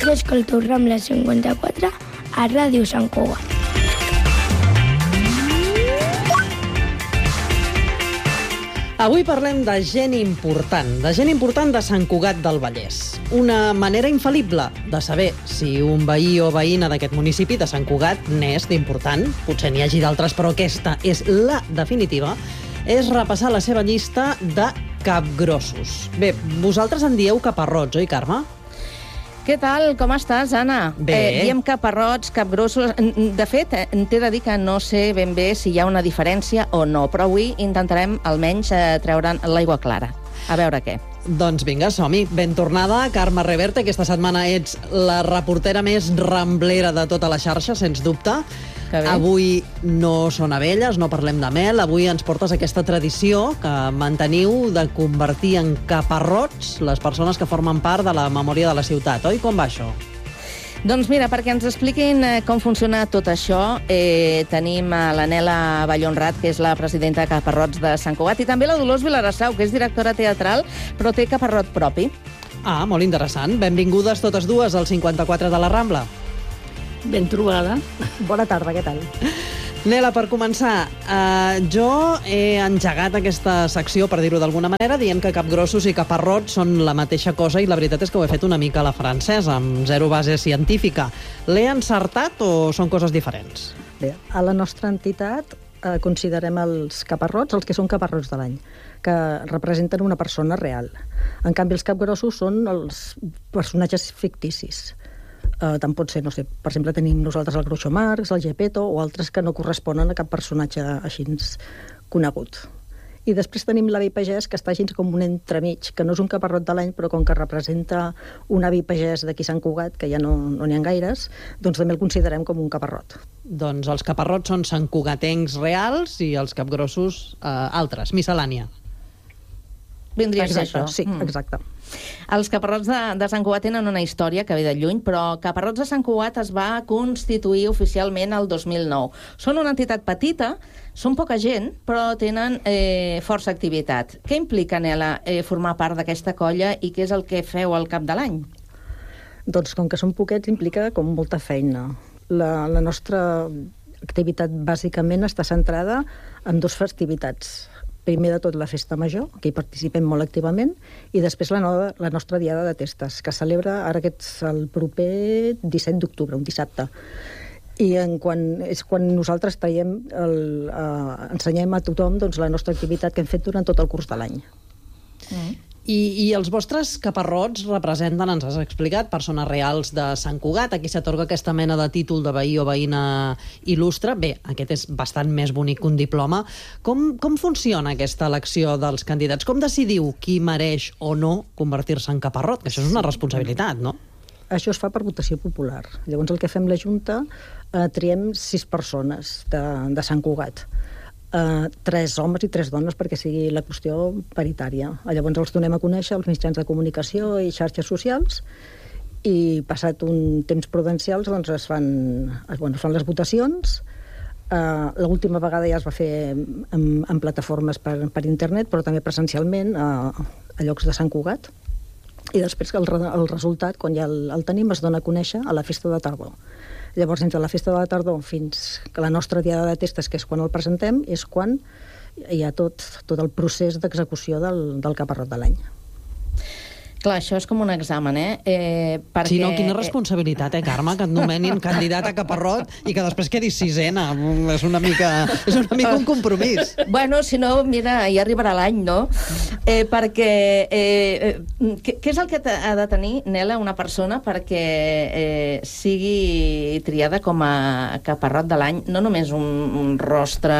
Jo escolto Rambla 54 a Ràdio Sant Cugat. Avui parlem de gent important de Sant Cugat del Vallès. Una manera infal·lible de saber si un veí o veïna d'aquest municipi de Sant Cugat n'és d'important, potser n'hi hagi d'altres, però aquesta és la definitiva, és repassar la seva llista de capgrossos. Bé, vosaltres en dieu caparrots, oi, Carme? Què tal? Com estàs, Anna? Bé. Diem caparrots, capgrossos... De fet, t'he de dir que no sé ben bé si hi ha una diferència o no, però avui intentarem almenys treure'n l'aigua clara. A veure què. Doncs vinga, som-hi. Ben tornada, Carme Reverte. Aquesta setmana ets la reportera més ramblera de tota la xarxa, sens dubte. Avui no són abelles, no parlem de mel. Avui ens portes aquesta tradició que manteniu de convertir en caparrots les persones que formen part de la memòria de la ciutat, oi? Com va això? Doncs mira, perquè ens expliquin com funciona tot això, tenim la Nela Vallhonrat, que és la presidenta de Caparrots de Sant Cugat, i també la Dolors Vilarassau, que és directora teatral, però té caparrot propi. Ah, molt interessant. Benvingudes totes dues al 54 de la Rambla. Ben trobada. Bona tarda, què tal? Nela, per començar, jo he engegat aquesta secció, per dir-ho d'alguna manera, dient que capgrossos i caparrots són la mateixa cosa, i la veritat és que ho he fet una mica a la francesa, amb zero base científica. L'he encertat o són coses diferents? Bé, a la nostra entitat considerem els caparrots els que són caparrots de l'any, que representen una persona real. En canvi, els capgrossos són els personatges ficticis. Tant pot ser, no sé, per exemple, tenim nosaltres el Groucho Marx, el Gepetto, o altres que no corresponen a cap personatge així conegut. I després tenim l'avi pagès, que està així com un entremig, que no és un caparrot de l'any, però com que representa un avi pagès d'aquí Sant Cugat, que ja no n'hi ha gaires, doncs també el considerem com un caparrot. Doncs els caparrots són santcugatencs reals i els capgrossos altres, miscel·lània. Vindria a ser això. Sí, exacte. Els caparrots de Sant Cugat tenen una història que ve de lluny, però Caparrots de Sant Cugat es va constituir oficialment el 2009. Són una entitat petita, són poca gent, però tenen força activitat. Què implica, Nela, formar part d'aquesta colla i què és el que feu al cap de l'any? Doncs com que són poquets implica com molta feina. La nostra activitat bàsicament està centrada en dues festivitats. Primer de tot la Festa Major, que hi participem molt activament, i després la nostra Diada de Testes, que celebra ara el proper 17 d'octubre, un dissabte. I és quan nosaltres ensenyem a tothom la nostra activitat que hem fet durant tot el curs de l'any. I els vostres caparrots representen, ens has explicat, persones reals de Sant Cugat. Aquí s'atorga aquesta mena de títol de veí o veïna il·lustre. Bé, aquest és bastant més bonic que un diploma. Com funciona aquesta elecció dels candidats? Com decidiu qui mereix o no convertir-se en caparrot? Que això és una responsabilitat, no? Això es fa per votació popular. Llavors el que fem la Junta, triem 6 persones de Sant Cugat. 3 homes i 3 dones perquè sigui la qüestió paritària. Llavors els donem a conèixer als mitjans de comunicació i xarxes socials i passat un temps prudencial doncs es fan les votacions. L'última vegada ja es va fer en plataformes per internet, però també presencialment a llocs de Sant Cugat. I després el resultat, quan ja el tenim, es dona a conèixer a la Festa de Tardor. Llavors, entre la Festa de la Tardor fins que la nostra Diada de Testes, que és quan el presentem, és quan hi ha tot el procés d'execució del caparrot de l'any. Clar, això és com un examen, perquè... Sí, no, quina responsabilitat, Carme, que et nomenin candidat a caparrot i que després quedis sisena. És una mica un compromís. Bueno, si no, mira, ja arribarà l'any, no? Perquè... Què és el que ha de tenir, Nela, una persona perquè sigui triada com a caparrot de l'any? No només un rostre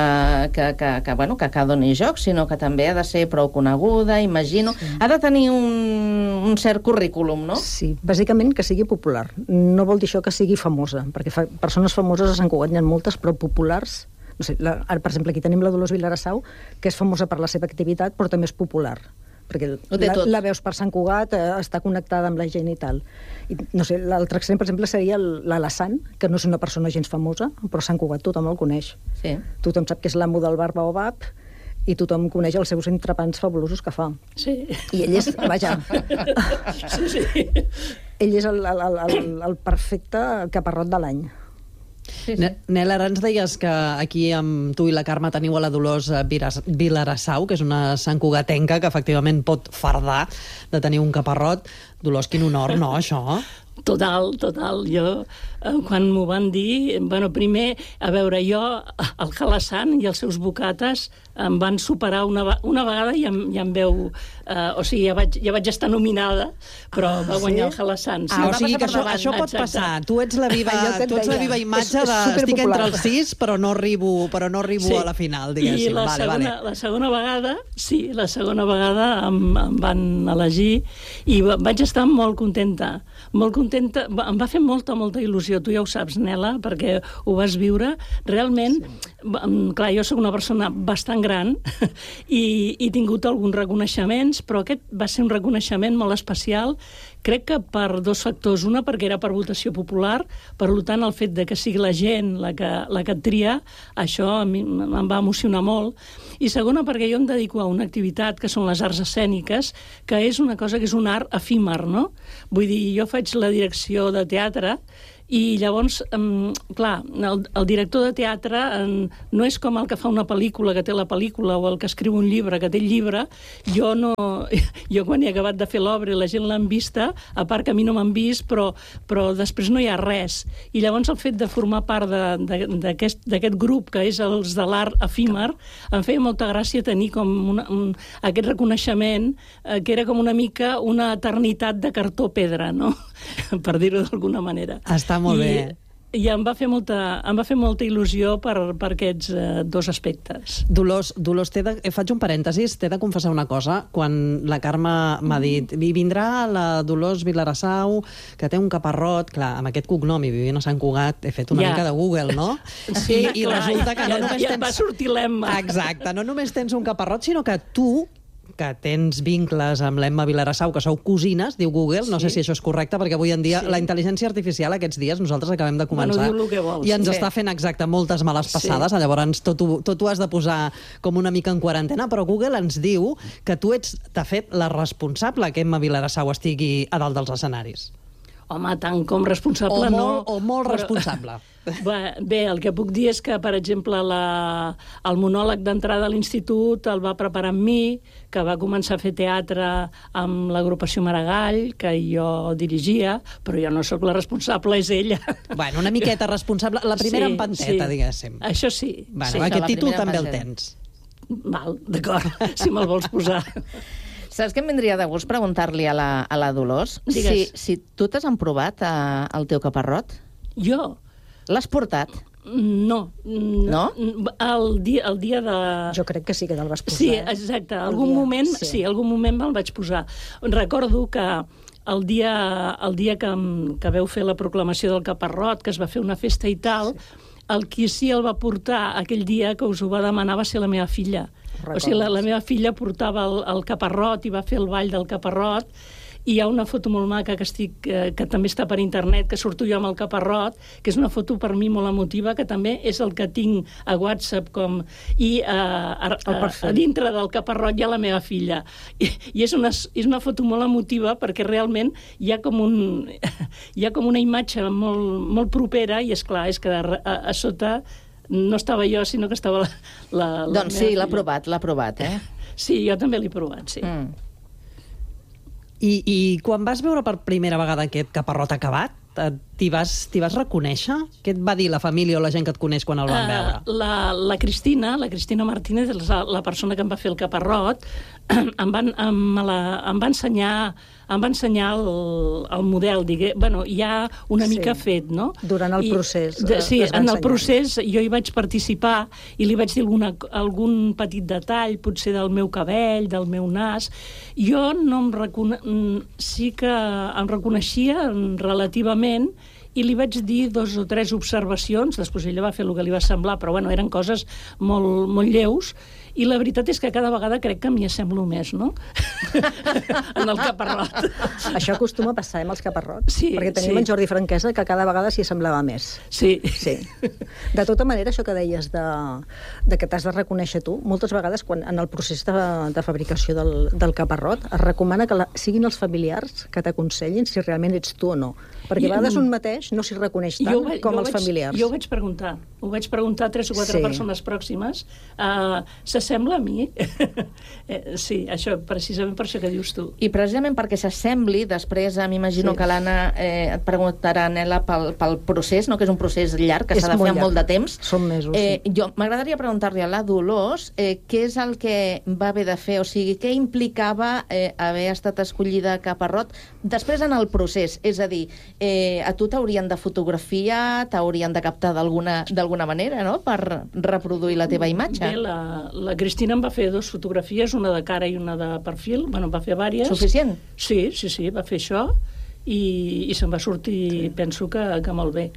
que doni joc, sinó que també ha de ser prou coneguda, imagino. Sí. Ha de tenir un cert currículum, no? Sí, bàsicament que sigui popular. No vol dir això que sigui famosa, perquè persones famoses a Sant Cugat n'hi ha moltes, però populars... No sé, ara, per exemple, aquí tenim la Dolors Vilarassau, que és famosa per la seva activitat, però també és popular. Perquè la veus per Sant Cugat, està connectada amb la gent i tal. I, no sé, l'altre extrem, per exemple, seria l'Alassane, que no és una persona gens famosa, però Sant Cugat tothom el coneix. Sí. Tothom sap que és l'amo del bar Baobab, i tothom coneix els seus entrepans fabulosos que fa. Sí. I ell és, vaja... Sí. Ell és el perfecte caparrot de l'any. Sí. Nel, ara ens deies que aquí amb tu i la Carme teniu a la Dolors Vilarassau, que és una santcugatenca que efectivament pot fardar de tenir un caparrot. Dolors, quin honor, no, això? Total. Jo, quan m'ho van dir, primer, a veure, jo, el Halasan i els seus bocates em van superar una vegada i em veu... ja vaig estar nominada, però va guanyar el Halasan. O sigui que això pot passar. Tu ets la viva imatge de estic entre els 6, però no arribo a la final, diguéssim. I la segona vegada, la segona vegada em van elegir i vaig estar molt contenta. Em va fer molta il·lusió, tu ja ho saps, Nela, perquè ho vas viure. Realment, clar, jo soc una persona bastant gran i he tingut alguns reconeixements, però aquest va ser un reconeixement molt especial, crec que per dos factors. Una, perquè era per votació popular, per tant, el fet de que sigui la gent la que et tria, això a mi em va emocionar molt. I segona, perquè jo em dedico a una activitat que són les arts escèniques, que és una cosa que és un art efímer, no? Vull dir, jo faig la direcció de teatre i llavors, clar, el director de teatre no és com el que fa una pel·lícula, que té la pel·lícula, o el que escriu un llibre, que té el llibre. Jo quan he acabat de fer l'obra i la gent l'han vista, a part que a mi no m'han vist, però després no hi ha res. I llavors el fet de formar part d'aquest grup, que és els de l'art efímer, em feia molta gràcia tenir com aquest reconeixement, que era com una mica una eternitat de cartó-pedra, no? Per dir-ho d'alguna manera. Està molt bé. I em va fer molta il·lusió per aquests dos aspectes. Dolors, faig un parèntesis, t'he de confessar una cosa. Quan la Carme m'ha dit vindrà la Dolors Vilarassau, que té un caparrot, clar, amb aquest cognom i vivint a Sant Cugat, he fet una mica de Google, no? Sí, I resulta que no només tens... Ja va sortir l'Emma. Exacte, no només tens un caparrot, sinó que tu, que tens vincles amb l'Emma Vilarassau, que sou cosines, diu Google, no sé si això és correcte, perquè avui en dia la intel·ligència artificial aquests dies, nosaltres acabem de començar, diu el que vols, i ens està fent moltes males passades, llavors tot ho has de posar com una mica en quarantena, però Google ens diu que tu ets, de fet, la responsable que Emma Vilarassau estigui a dalt dels escenaris. Home, tant com responsable O molt responsable. Bé, el que puc dir és que, per exemple, el monòleg d'entrada a l'institut el va preparar amb mi, que va començar a fer teatre amb l'agrupació Maragall, que jo dirigia, però jo no sóc la responsable, és ella. Bueno, una miqueta responsable. La primera empanteta, diguéssim. Això sí. Bueno, aquest títol també el tens. Val, d'acord, si me'l vols posar. Saps què em vindria de gust preguntar-li a la Dolors? Si tu t'has emprovat el teu caparrot? Jo? L'has portat? No. No? El dia de... Jo crec que sí que te'l vas posar. Sí, exacte. Algun moment me'l vaig posar. Recordo que el dia que veu fer la proclamació del caparrot, que es va fer una festa i tal, el qui sí el va portar aquell dia que us ho va demanar va ser la meva filla. O sigui, la meva filla portava el caparrot i va fer el ball del caparrot, i hi ha una foto molt maca que també està per internet, que surto jo amb el caparrot, que és una foto per mi molt emotiva, que també és el que tinc a WhatsApp i a dintre del caparrot hi ha la meva filla. I és una foto molt emotiva perquè realment hi ha com una imatge molt, molt propera, i és clar, és que a sota no estava jo, sinó que estava la doncs sí, l'ha provat, eh? Sí, jo també l'he provat, sí. I quan vas veure per primera vegada aquest caparrot acabat, t'hi vas reconèixer? Què et va dir la família o la gent que et coneix quan el van veure? La Cristina Martínez, la persona que em va fer el caparrot, em va ensenyar el model, hi ha una mica fet, no? Durant el procés. Sí, en el procés jo hi vaig participar i li vaig dir algun petit detall, potser del meu cabell, del meu nas. Jo sí que em reconeixia relativament, i li vaig dir 2 o 3 observacions, després ella va fer el que li va semblar, però eren coses molt, molt lleus, I la veritat és que cada vegada crec que m'hi assemblo més, no? En el caparrot. Això acostuma a passar, amb els caparrots. Sí, perquè tenim en Jordi Franquesa, que cada vegada s'hi assemblava més. Sí. De tota manera, això que deies de que t'has de reconèixer tu, moltes vegades en el procés de fabricació del caparrot es recomana que siguin els familiars que t'aconsellin si realment ets tu o no. Perquè a vegades un mateix no s'hi reconeix tant com els familiars. Jo ho vaig preguntar. Ho vaig preguntar a 3 o 4 persones pròximes. S'assembla a mi? Sí, això, precisament per això que dius tu. I precisament perquè s'assembli, després m'imagino que l'Anna et preguntarà, Nela, pel procés, no? Que és un procés llarg, que s'ha de fer en molt de temps. Són mesos, sí. Jo m'agradaria preguntar-li a la Dolors què és el que va haver de fer, o sigui, què implicava haver estat escollida a Caparrot després en el procés, és a dir, a tu t'haurien de fotografiar, t'haurien de captar d'alguna manera, no?, per reproduir la teva imatge. Bé, la Cristina em va fer 2 fotografies, una de cara i una de perfil, bueno, va fer diverses. Suficient? Sí, va fer això, i se'n va sortir, penso que molt bé.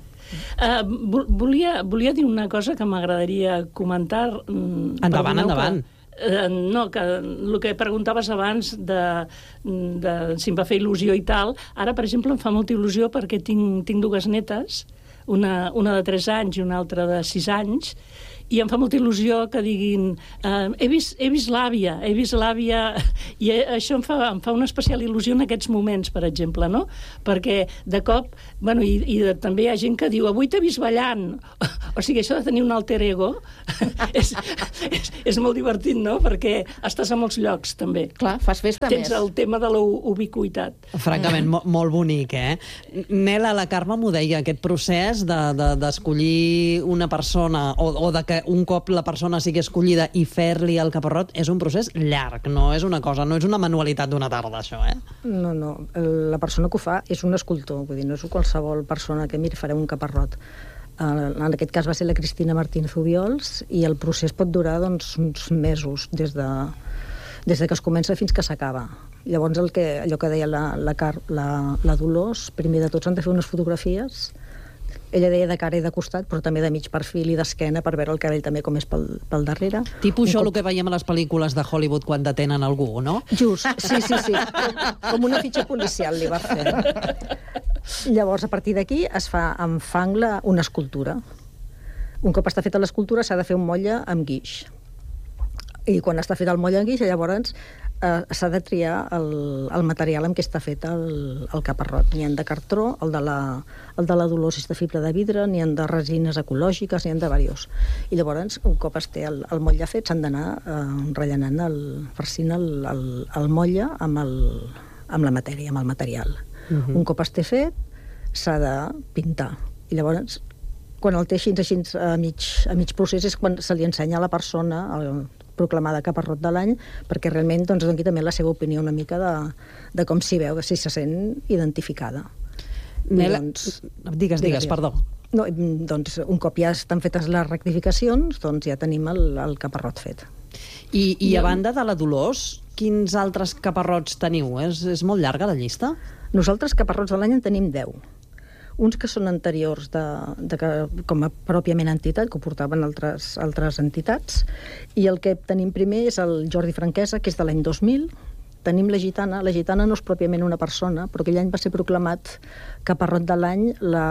Volia dir una cosa que m'agradaria comentar. Endavant. No, que el que preguntaves abans de si em va fer il·lusió i tal, ara, per exemple, em fa molta il·lusió perquè tinc 2 netes, una de 3 anys i una altra de 6 anys, i em fa molta il·lusió que diguin he vist l'àvia, i això em fa una especial il·lusió en aquests moments, per exemple, no? Perquè de cop, bueno, i també hi ha gent que diu avui t'he vist ballant, o sigui, això de tenir un alter ego és molt divertit, no? Perquè estàs a molts llocs, també. Clar, fas festa més. Tens el tema de la ubiquitat. Francament, molt bonic, eh? Nela, la Carme m'ho deia, aquest procés d'escollir una persona o de que un cop la persona sigui escollida i fer-li el caparrot és un procés llarg, no és una cosa, no és una manualitat d'una tarda, això, eh? No. La persona que ho fa és un escultor, vull dir, no és qualsevol persona que, mira, farem un caparrot. En aquest cas va ser la Cristina Martínez Ubiols i el procés pot durar, doncs, uns mesos, des de que es comença fins que s'acaba. Llavors, allò que deia la Dolors, primer de tot s'han de fer unes fotografies. Ella deia de cara i de costat, però també de mig perfil i d'esquena per veure el cabell també com és pel darrere. Tipus això el que veiem a les pel·lícules de Hollywood quan detenen algú, no? Just, sí. Com una fitxa policial li va fer. Llavors, a partir d'aquí, es fa amb fang una escultura. Un cop està feta l'escultura, s'ha de fer un motlle amb guix. I quan està fet el motlle amb guix, llavors s'ha de triar el material amb què està fet el caparrot. N'hi ha de cartró, el de la Dolors és de fibra de vidre, n'hi ha de resines ecològiques, n'hi ha de diversos. I llavors, un cop es té el motlle fet, s'han d'anar rellenant, farcint el motlle amb la matèria, amb el material. Un cop es té fet, s'ha de pintar. I llavors, quan el té així a mig procés, és quan se li ensenya a la persona proclamada caparrot de l'any, perquè realment doni també la seva opinió una mica de com s'hi veu, si se sent identificada. Nela, digues, perdó. No, doncs, un cop ja estan fetes les rectificacions, doncs ja tenim el caparrot fet. I a banda de la Dolors, quins altres caparrots teniu? És molt llarga la llista? Nosaltres caparrots de l'any en tenim 10. Uns que són anteriors com a pròpiament entitat, que ho portaven altres entitats, i el que tenim primer és el Jordi Franquesa, que és de l'any 2000. Tenim la Gitana. La Gitana no és pròpiament una persona, però aquell any va ser proclamat caparrot de l'any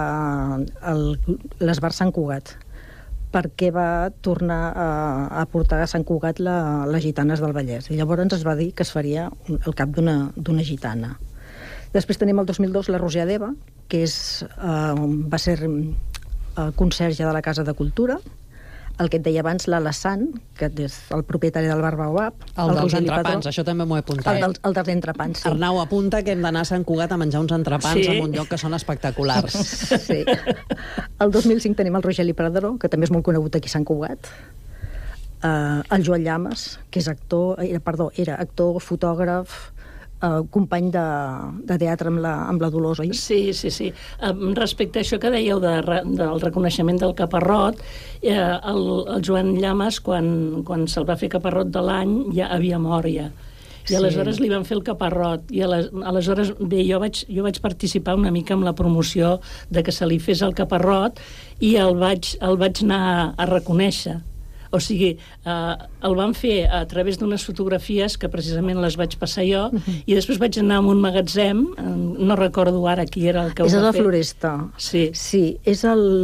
l'Esbar Sant Cugat, perquè va tornar a portar a Sant Cugat les gitanes del Vallès. I llavors es va dir que es faria el cap d'una gitana. Després tenim el 2002 la Roser Adeva, que va ser conserge de la Casa de Cultura. El que et deia abans, l'Alassane, que és el propietari del Bar Baobab. El dels entrepans, això també m'ho he apuntat. El dels entrepans, sí. Arnau, apunta que hem d'anar a Sant Cugat a menjar uns entrepans en un lloc que són espectaculars. Sí. El 2005 tenim el Rogeli Pradró, que també és molt conegut aquí a Sant Cugat. El Joan Llamas, que és era actor, fotògraf, company de teatre amb la Dolors, oi? Sí. Respecte a això que dèieu del reconeixement del caparrot, el Joan Llamas, quan se'l va fer caparrot de l'any, ja havia mort, ja. I aleshores li van fer el caparrot. I aleshores, bé, jo vaig participar una mica en la promoció de que se li fes el caparrot i el vaig anar a reconèixer O sigui, el van fer a través d'unes fotografies que precisament les vaig passar jo, i després vaig anar a un magatzem, no recordo ara qui era el que ho va fer. És a la Floresta. Sí. Sí, és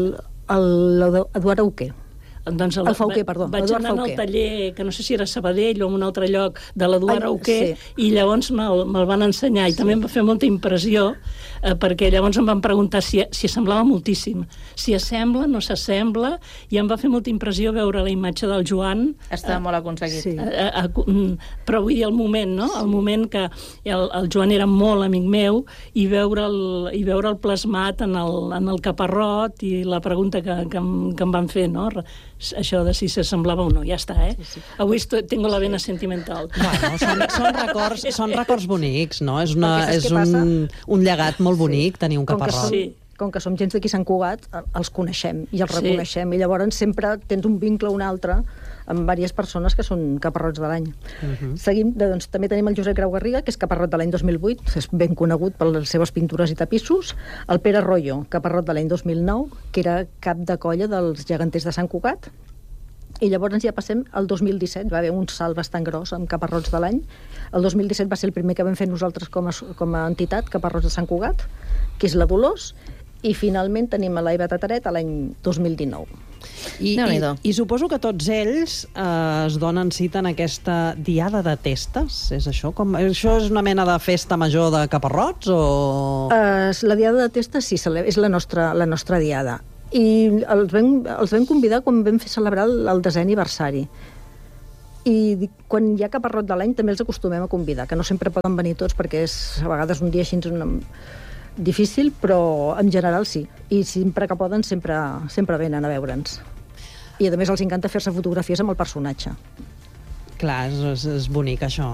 l'Eduard Auquer. Doncs el Fauquer, perdó. Vaig anar al taller, que no sé si era Sabadell o en un altre lloc, de l'Eduard Auquer, i llavors me'l van ensenyar, i també em va fer molta impressió, perquè llavors em van preguntar si semblava moltíssim. Si assembla, no s'assembla, i em va fer molta impressió veure la imatge del Joan. Estava molt aconseguit. Sí. Però vull dir, el moment, no? El moment que el Joan era molt amic meu, i veure'l plasmat en el caparrot, i la pregunta que em van fer, no? Això de si s'assemblava o no, ja està, eh? Sí. Avui tengo la vena sentimental. Bueno, són records bonics, no? És un llegat molt bonic tenir un caparrot. Com que som gent d'aquí Sant Cugat, els coneixem i els reconeixem, i llavors sempre tens un vincle o un altre amb diverses persones que són caparrots de l'any. Seguim, doncs, també tenim el Josep Grau Garriga, que és caparrot de l'any 2008, és ben conegut per les seves pintures i tapissos. El Pere Royo, caparrot de l'any 2009, que era cap de colla dels geganters de Sant Cugat. I llavors ja passem al 2017, va haver un salt bastant gros amb caparrots de l'any. El 2017 va ser el primer que vam fer nosaltres com a entitat, caparrots de Sant Cugat, que és la Dolors, i finalment tenim a l'Eva Tataret l'any 2019. I suposo que tots ells es donen cita en aquesta diada de testes, és això? Això és una mena de festa major de caparrots, o...? La diada de testes sí, és la nostra diada. I els vam convidar quan vam fer celebrar el 10è aniversari. I quan hi ha caparrot de l'any també els acostumem a convidar, que no sempre poden venir tots perquè és a vegades un dia així difícil, però en general sí. I sempre que poden sempre venen a veure'ns. I a més els encanta fer-se fotografies amb el personatge. Clar, és bonic això.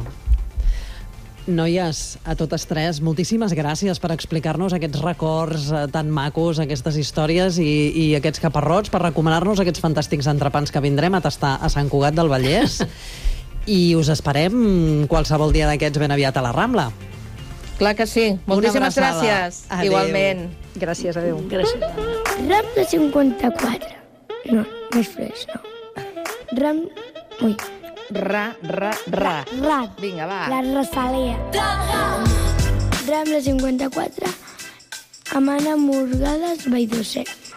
Noies, a totes tres, moltíssimes gràcies per explicar-nos aquests records tan macos, aquestes històries i aquests caparrots, per recomanar-nos aquests fantàstics entrepans que vindrem a tastar a Sant Cugat del Vallès. I us esperem qualsevol dia d'aquests ben aviat a la Rambla. Clar que sí. Moltíssimes gràcies. Adéu. Igualment. Gràcies, adéu. Gràcies. Rambla 54. No, més fresc, no. Ui. Ra. Vinga, va. La Rosalia. Rambla 54. Amana Morgades, Valldocer.